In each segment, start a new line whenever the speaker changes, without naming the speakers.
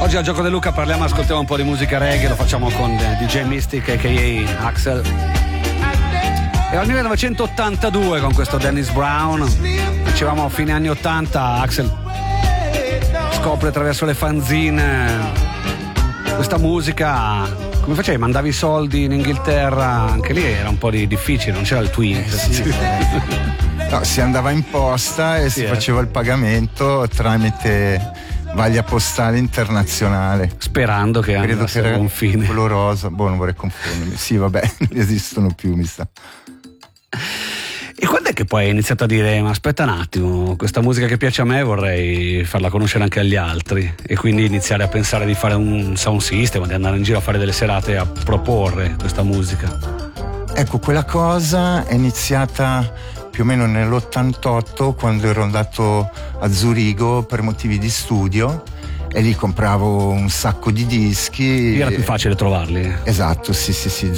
Oggi al Gioco del Luca parliamo, ascoltiamo un po' di musica reggae, lo facciamo con DJ Mystic a.k.a. Axel. Era il 1982 con questo Dennis Brown. Dicevamo fine anni 80, Axel scopre attraverso le fanzine questa musica. Come facevi? Mandavi i soldi in Inghilterra? Anche lì era un po' difficile, non c'era il Twint.
Sì. No, si andava in posta e si faceva il pagamento tramite vaglia postale internazionale,
sperando che andasse a buon fine.
Quello rosa, non vorrei confondermi. Sì, vabbè, non esistono più, mi sa.
E quando è che poi hai iniziato a dire: ma aspetta un attimo, questa musica che piace a me vorrei farla conoscere anche agli altri, e quindi iniziare a pensare di fare un sound system, di andare in giro a fare delle serate a proporre questa musica?
Ecco, quella cosa è iniziata più o meno nell'88, quando ero andato a Zurigo per motivi di studio, e lì compravo un sacco di dischi.
Lì era più facile trovarli.
Esatto, sì,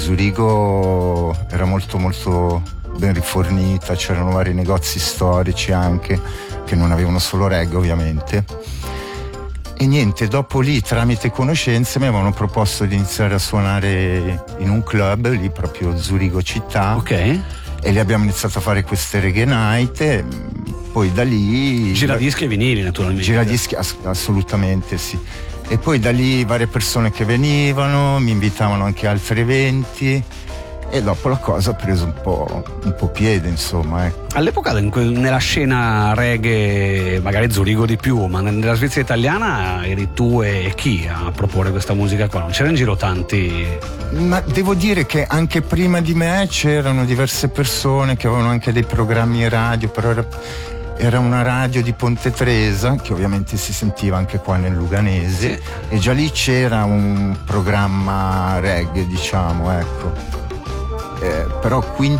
Zurigo era molto molto ben rifornita, c'erano vari negozi storici anche che non avevano solo reggae, ovviamente. E niente, dopo lì, tramite conoscenze, mi avevano proposto di iniziare a suonare in un club lì proprio Zurigo città.
Ok.
E lì abbiamo iniziato a fare queste reggae night, e poi da lì
giradischi e vinili, naturalmente.
Giradischi, assolutamente sì. E poi da lì varie persone che venivano, mi invitavano anche a altri eventi, e dopo la cosa ha preso un po' piede, insomma.
All'epoca nella scena reggae, magari Zurigo di più, ma nella Svizzera italiana eri tu e chi a proporre questa musica qua? Non c'era in giro tanti?
Ma devo dire che anche prima di me c'erano diverse persone che avevano anche dei programmi radio, però era una radio di Ponte Tresa, che ovviamente si sentiva anche qua nel Luganese, sì. E già lì c'era un programma reggae, diciamo, ecco. Però qui in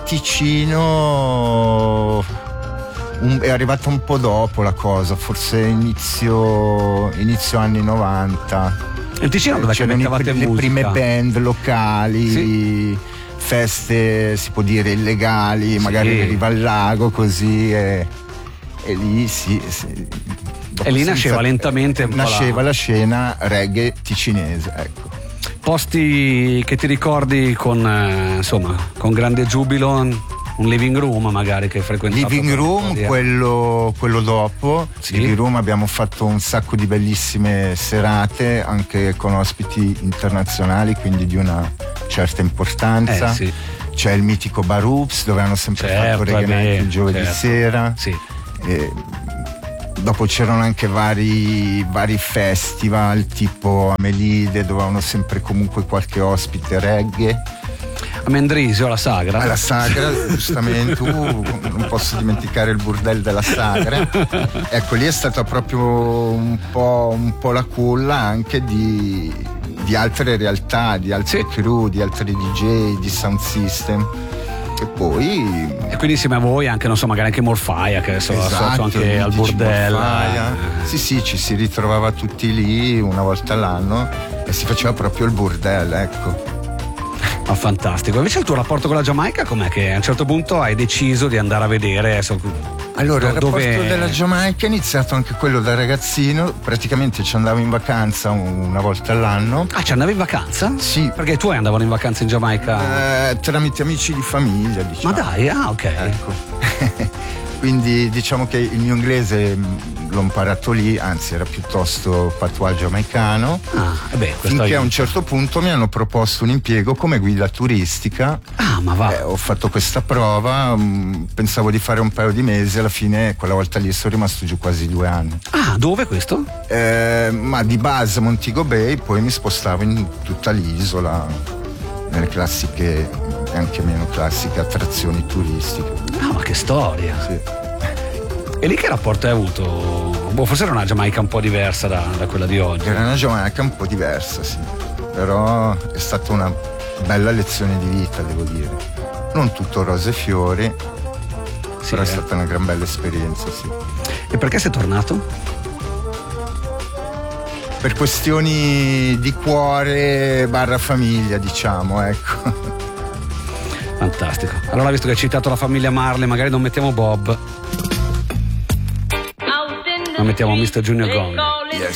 Ticino è arrivata un po' dopo la cosa, forse inizio anni 90.
In Ticino dove
c'erano le prime band locali,
sì.
Feste, si può dire, illegali, sì. Magari in riva al lago, così, e lì sì.
E lì nasceva lentamente
la scena reggae ticinese, ecco.
Posti che ti ricordi con grande giubilo, un living room magari che frequentavi?
Living room, quello dopo.
Sì.
Living room abbiamo fatto un sacco di bellissime serate anche con ospiti internazionali, quindi di una certa importanza.
Sì.
C'è il mitico Bar Oops, dove hanno sempre fatto reggae il giovedì sera.
Sì.
Dopo c'erano anche vari festival tipo Amelide, dove avevano sempre comunque qualche ospite reggae.
A Mendrisio, alla Sagra?
Alla Sagra, giustamente. Non posso dimenticare il burdel della Sagra. Ecco, lì è stata proprio un po' la culla anche di altre realtà, di altri crew, di altri DJ, di sound system. E poi.
E quindi insieme a voi anche, non so, magari anche Morfaia, che adesso associo anche al bordello.
Sì, ci si ritrovava tutti lì una volta all'anno e si faceva proprio il bordello, ecco.
Ma fantastico. Invece il tuo rapporto con la Giamaica com'è, che a un certo punto hai deciso di andare a vedere?
Allora, il rapporto della Giamaica è iniziato anche quello da ragazzino. Praticamente ci andavo in vacanza una volta all'anno.
Ah, ci andavi in vacanza?
Sì.
Perché i tuoi andavano in vacanza in Giamaica?
Tramite amici di famiglia, diciamo.
Ma dai, ok.
Ecco. Quindi diciamo che il mio inglese l'ho imparato lì, anzi era piuttosto patois giamaicano. Finché a un certo punto mi hanno proposto un impiego come guida turistica.
Ah, ma va.
Ho fatto questa prova, pensavo di fare un paio di mesi, alla fine quella volta lì sono rimasto giù quasi 2 anni.
Ah, dove questo?
Ma di base a Montego Bay, poi mi spostavo in tutta l'isola, nelle classiche e anche meno classiche attrazioni turistiche.
Ah, ma che storia!
Sì.
E lì che rapporto hai avuto? Forse era una Giamaica un po' diversa da quella di oggi.
Era una Giamaica un po' diversa, sì. Però è stata una bella lezione di vita, devo dire. Non tutto rose e fiori, sì, però è stata una gran bella esperienza, sì.
E perché sei tornato?
Per questioni di cuore / famiglia, diciamo, ecco.
Fantastico. Allora, visto che hai citato la famiglia Marley, magari non mettiamo Bob, ma mettiamo Mr. Junior Gong.